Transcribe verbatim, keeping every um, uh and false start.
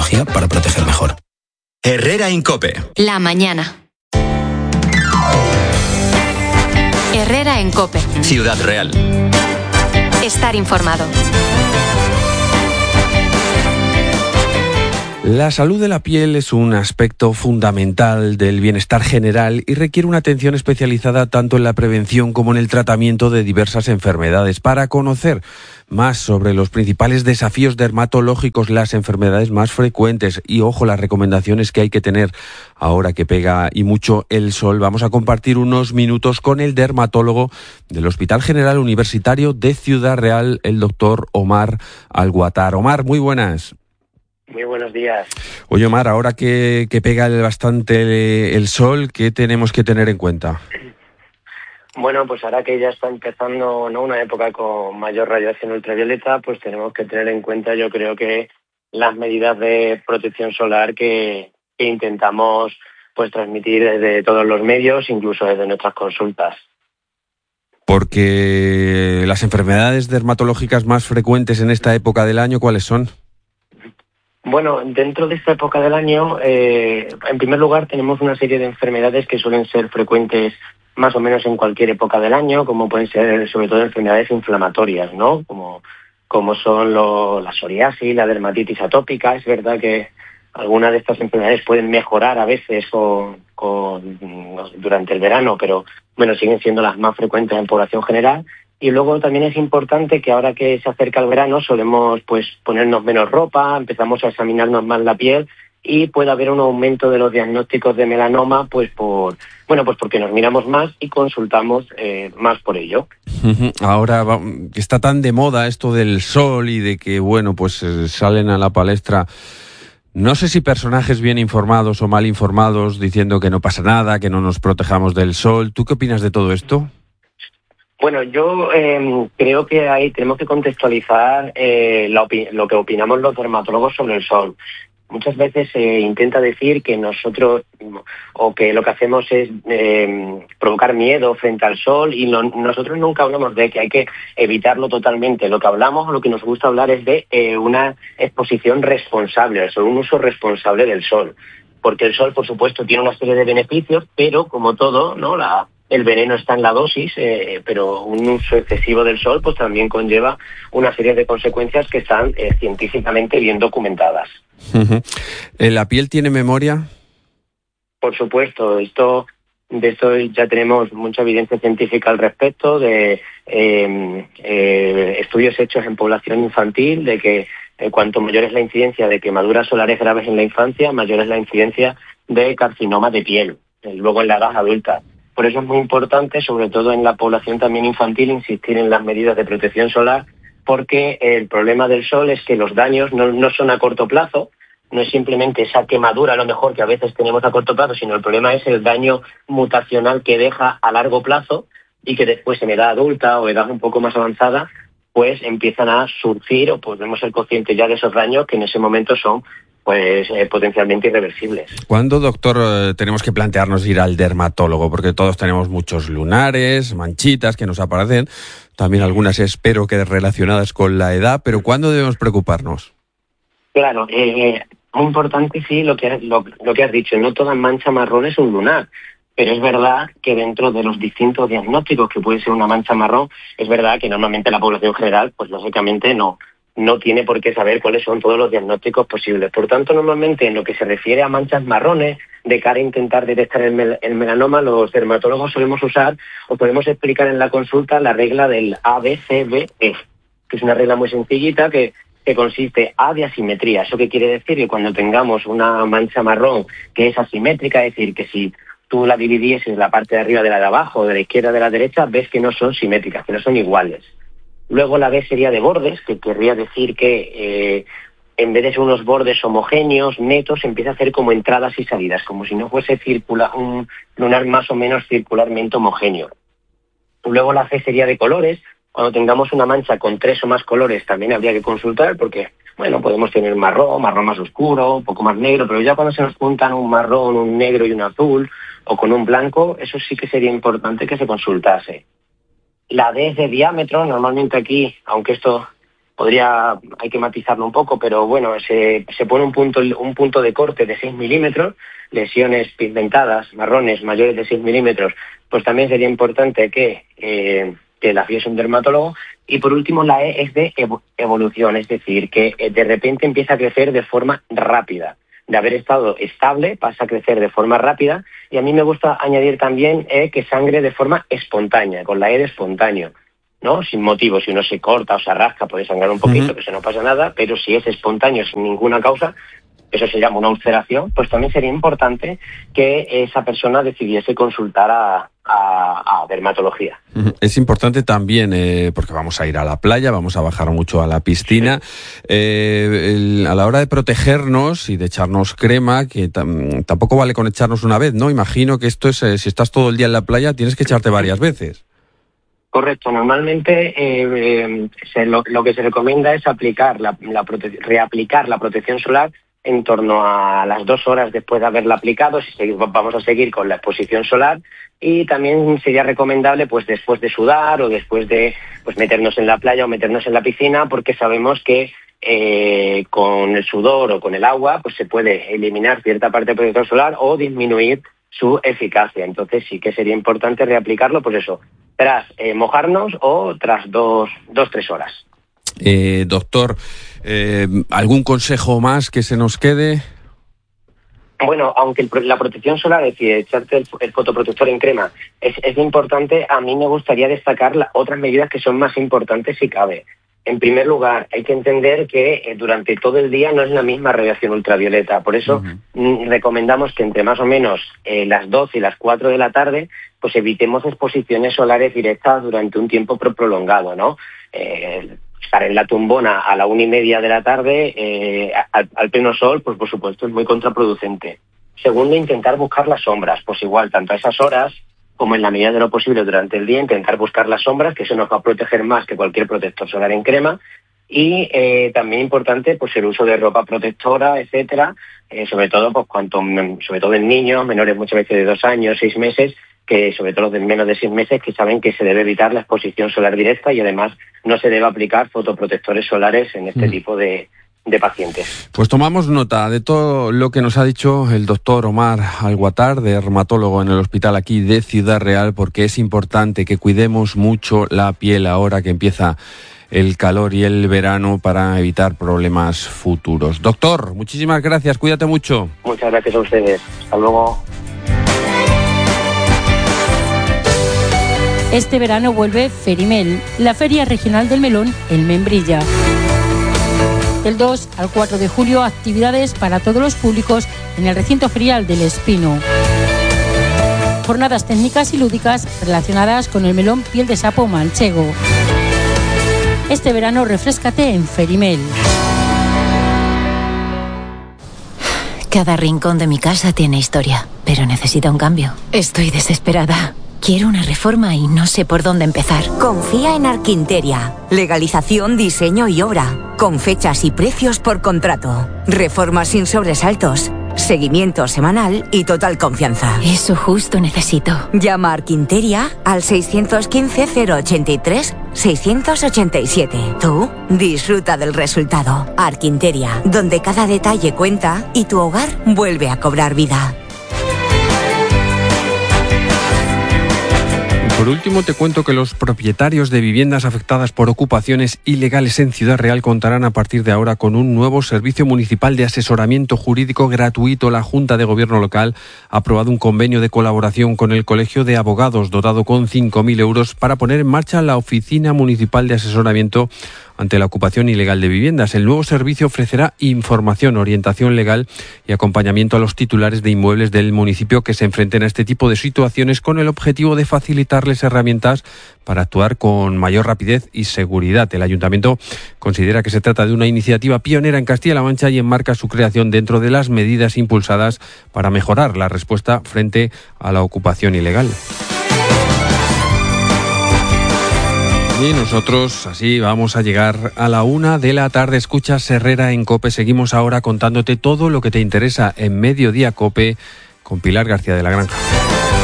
tecnología para proteger mejor. Herrera Incope. La mañana. Herrera en Cope. Ciudad Real. Estar informado. La salud de la piel es un aspecto fundamental del bienestar general y requiere una atención especializada tanto en la prevención como en el tratamiento de diversas enfermedades. Para conocer más sobre los principales desafíos dermatológicos, las enfermedades más frecuentes y, ojo, las recomendaciones que hay que tener ahora que pega y mucho el sol, vamos a compartir unos minutos con el dermatólogo del Hospital General Universitario de Ciudad Real, el doctor Omar Alguatar. Omar, muy buenas. Muy buenos días. Oye, Omar, ahora que, que pega el, bastante el sol, ¿qué tenemos que tener en cuenta? Bueno, pues ahora que ya está empezando, ¿no?, una época con mayor radiación ultravioleta, pues tenemos que tener en cuenta, yo creo que las medidas de protección solar que, que intentamos pues transmitir desde todos los medios, incluso desde nuestras consultas. Porque las enfermedades dermatológicas más frecuentes en esta época del año, ¿cuáles son? Bueno, dentro de esta época del año, eh, en primer lugar tenemos una serie de enfermedades que suelen ser frecuentes más o menos en cualquier época del año, como pueden ser sobre todo enfermedades inflamatorias, ¿no? Como, como son lo, la psoriasis, la dermatitis atópica. Es verdad que algunas de estas enfermedades pueden mejorar a veces con, con, durante el verano, pero bueno, siguen siendo las más frecuentes en población general. Y luego también es importante que ahora que se acerca el verano solemos pues ponernos menos ropa, empezamos a examinarnos más la piel y puede haber un aumento de los diagnósticos de melanoma pues por bueno pues porque nos miramos más y consultamos eh, más por ello. Ahora va, que está tan de moda esto del sol y de que bueno pues eh, salen a la palestra, no sé si personajes bien informados o mal informados diciendo que no pasa nada, que no nos protejamos del sol. ¿Tú qué opinas de todo esto? Bueno, yo eh, creo que ahí tenemos que contextualizar eh, la opi- lo que opinamos los dermatólogos sobre el sol. Muchas veces se intenta decir que nosotros, o que lo que hacemos es eh, provocar miedo frente al sol, y no, nosotros nunca hablamos de que hay que evitarlo totalmente. Lo que hablamos, o lo que nos gusta hablar es de eh, una exposición responsable al sol, un uso responsable del sol. Porque el sol, por supuesto, tiene una serie de beneficios, pero como todo, ¿no?, la el veneno está en la dosis, eh, pero un uso excesivo del sol pues también conlleva una serie de consecuencias que están eh, científicamente bien documentadas. Uh-huh. ¿La piel tiene memoria? Por supuesto, esto de esto ya tenemos mucha evidencia científica al respecto, de eh, eh, estudios hechos en población infantil, de que eh, cuanto mayor es la incidencia de quemaduras solares graves en la infancia, mayor es la incidencia de carcinoma de piel, eh, luego en la edad adulta. Por eso es muy importante, sobre todo en la población también infantil, insistir en las medidas de protección solar, porque el problema del sol es que los daños no, no son a corto plazo, no es simplemente esa quemadura a lo mejor que a veces tenemos a corto plazo, sino el problema es el daño mutacional que deja a largo plazo y que después en edad adulta o edad un poco más avanzada pues empiezan a surgir, o podemos ser conscientes ya de esos daños que en ese momento son pues eh, potencialmente irreversibles. ¿Cuándo, doctor, eh, tenemos que plantearnos ir al dermatólogo? Porque todos tenemos muchos lunares, manchitas que nos aparecen, también algunas espero que relacionadas con la edad, pero ¿cuándo debemos preocuparnos? Claro, eh, muy importante sí lo que, lo, lo que has dicho, no toda mancha marrón es un lunar, pero es verdad que dentro de los distintos diagnósticos que puede ser una mancha marrón, es verdad que normalmente la población general, pues lógicamente no, no tiene por qué saber cuáles son todos los diagnósticos posibles. Por tanto, normalmente en lo que se refiere a manchas marrones, de cara a intentar detectar el, mel- el melanoma, los dermatólogos solemos usar o podemos explicar en la consulta la regla del A B C B E, que es una regla muy sencillita que que consiste A de asimetría. ¿Eso qué quiere decir? Que cuando tengamos una mancha marrón que es asimétrica, es decir, que si tú la dividieses la parte de arriba de la de abajo, de la izquierda de la derecha, ves que no son simétricas, que no son iguales. Luego la B sería de bordes, que querría decir que eh, en vez de ser unos bordes homogéneos, netos, empieza a hacer como entradas y salidas, como si no fuese circular, un lunar más o menos circularmente homogéneo. Luego la C sería de colores. Cuando tengamos una mancha con tres o más colores también habría que consultar porque, bueno, podemos tener marrón, marrón más oscuro, un poco más negro, pero ya cuando se nos juntan un marrón, un negro y un azul, o con un blanco, eso sí que sería importante que se consultase. La D es de diámetro, normalmente aquí, aunque esto podría, hay que matizarlo un poco, pero bueno, se, se pone un punto, un punto de corte de seis milímetros, lesiones pigmentadas, marrones mayores de seis milímetros, pues también sería importante que, eh, que la viese un dermatólogo. Y por último, la E es de evolución, es decir, que de repente empieza a crecer de forma rápida. De haber estado estable, pasa a crecer de forma rápida, y a mí me gusta añadir también eh, que sangre de forma espontánea, con la E de espontáneo, ¿no? Sin motivo, si uno se corta o se rasca puede sangrar un poquito, uh-huh. que eso no pasa nada, pero si es espontáneo sin ninguna causa, eso se llama una ulceración, pues también sería importante que esa persona decidiese consultar a, a, a dermatología. Es importante también, eh, porque vamos a ir a la playa, vamos a bajar mucho a la piscina, sí. eh, el, a la hora de protegernos y de echarnos crema, que tam, tampoco vale con echarnos una vez, ¿no? Imagino que esto es, eh, si estás todo el día en la playa, tienes que echarte varias veces. Correcto, normalmente eh, eh, se, lo, lo que se recomienda es aplicar la, la prote- reaplicar la protección solar en torno a las dos horas después de haberla aplicado, si seguimos, vamos a seguir con la exposición solar, y también sería recomendable pues después de sudar o después de pues meternos en la playa o meternos en la piscina, porque sabemos que eh, con el sudor o con el agua pues se puede eliminar cierta parte de protector solar o disminuir su eficacia. Entonces sí que sería importante reaplicarlo, pues eso, tras eh, mojarnos o tras dos, dos, tres horas. Eh, doctor, eh, ¿algún consejo más que se nos quede? Bueno, aunque el, la protección solar, es decir, echarte el, el fotoprotector en crema, es, es importante, a mí me gustaría destacar la, otras medidas que son más importantes si cabe. En primer lugar, hay que entender que eh, durante todo el día no es la misma radiación ultravioleta. Por eso uh-huh. m- recomendamos que entre más o menos eh, las doce y las cuatro de la tarde, pues evitemos exposiciones solares directas durante un tiempo prolongado, ¿no? Eh, estar en la tumbona a la una y media de la tarde eh, al, al pleno sol, pues por supuesto es muy contraproducente. Segundo, intentar buscar las sombras, pues igual, tanto a esas horas como en la medida de lo posible durante el día, intentar buscar las sombras, que eso nos va a proteger más que cualquier protector solar en crema. Y eh, también importante pues el uso de ropa protectora, etcétera, eh, sobre todo pues cuanto sobre todo en niños menores muchas veces de dos años, seis meses, que sobre todo los de menos de seis meses, que saben que se debe evitar la exposición solar directa y además no se debe aplicar fotoprotectores solares en este mm. tipo de, de pacientes. Pues tomamos nota de todo lo que nos ha dicho el doctor Omar Alguatar, dermatólogo en el hospital aquí de Ciudad Real, porque es importante que cuidemos mucho la piel ahora que empieza el calor y el verano para evitar problemas futuros. Doctor, muchísimas gracias, cuídate mucho. Muchas gracias a ustedes. Hasta luego. Este verano vuelve Ferimel, la Feria Regional del Melón en Membrilla. Del dos al cuatro de julio, actividades para todos los públicos en el recinto ferial del Espino. Jornadas técnicas y lúdicas relacionadas con el melón piel de sapo manchego. Este verano refréscate en Ferimel. Cada rincón de mi casa tiene historia, pero necesita un cambio. Estoy desesperada. Quiero una reforma y no sé por dónde empezar. Confía en Arquinteria. Legalización, diseño y obra. Con fechas y precios por contrato. Reformas sin sobresaltos. Seguimiento semanal y total confianza. Eso justo necesito. Llama a Arquinteria al seis uno cinco, cero ochenta y tres, seiscientos ochenta y siete. Tú disfruta del resultado. Arquinteria, donde cada detalle cuenta y tu hogar vuelve a cobrar vida. Por último, te cuento que los propietarios de viviendas afectadas por ocupaciones ilegales en Ciudad Real contarán a partir de ahora con un nuevo servicio municipal de asesoramiento jurídico gratuito. La Junta de Gobierno local ha aprobado un convenio de colaboración con el Colegio de Abogados, dotado con cinco mil euros, para poner en marcha la Oficina Municipal de Asesoramiento ante la ocupación ilegal de viviendas. El nuevo servicio ofrecerá información, orientación legal y acompañamiento a los titulares de inmuebles del municipio que se enfrenten a este tipo de situaciones, con el objetivo de facilitarles herramientas para actuar con mayor rapidez y seguridad. El Ayuntamiento considera que se trata de una iniciativa pionera en Castilla-La Mancha y enmarca su creación dentro de las medidas impulsadas para mejorar la respuesta frente a la ocupación ilegal. Y nosotros así vamos a llegar a la una de la tarde. Escuchas Herrera en COPE. Seguimos ahora contándote todo lo que te interesa en Mediodía COPE con Pilar García de la Granja.